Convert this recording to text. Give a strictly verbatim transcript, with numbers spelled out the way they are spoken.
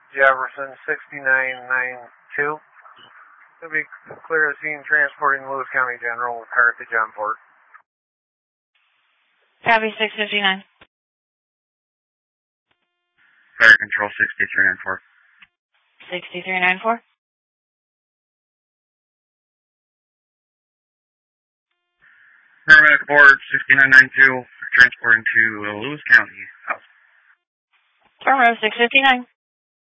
Jefferson sixty-nine ninety-two. It'll be clear of scene transporting Lewis County General with Carthage on port. Copy six fifty-nine. Fire Control sixty-three ninety-four. sixty-three ninety-four. Paramedic board sixty-nine ninety-two, transporting to Lewis County. House. Paramedic six fifty-nine.